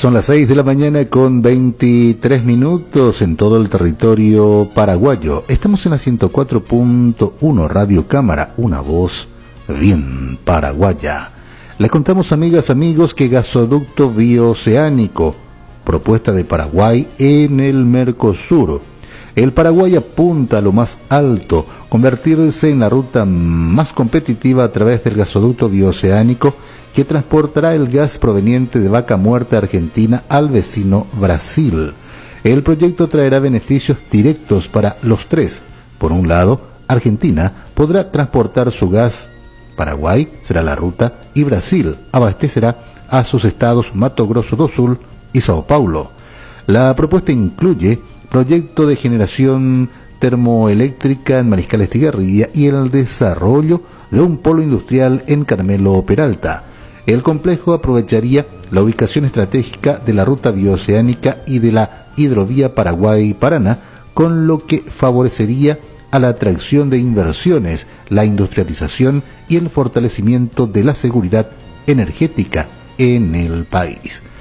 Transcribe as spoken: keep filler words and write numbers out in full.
Son las seis de la mañana con veintitrés minutos en todo el territorio paraguayo. Estamos en la ciento cuatro punto uno Radio Cámara, una voz bien paraguaya. Les contamos, amigas, amigos, que gasoducto bioceánico, propuesta de Paraguay en el Mercosur. El Paraguay apunta a lo más alto, convertirse en la ruta más competitiva a través del gasoducto bioceánico que transportará el gas proveniente de Vaca Muerta, Argentina, al vecino Brasil. El proyecto traerá beneficios directos para los tres. Por un lado, Argentina podrá transportar su gas, Paraguay será la ruta y Brasil abastecerá a sus estados Mato Grosso do Sul y Sao Paulo. La propuesta incluye proyecto de generación termoeléctrica en Mariscal Estigarribia y el desarrollo de un polo industrial en Carmelo Peralta. El complejo aprovecharía la ubicación estratégica de la ruta bioceánica y de la hidrovía Paraguay-Paraná, con lo que favorecería a la atracción de inversiones, la industrialización y el fortalecimiento de la seguridad energética en el país.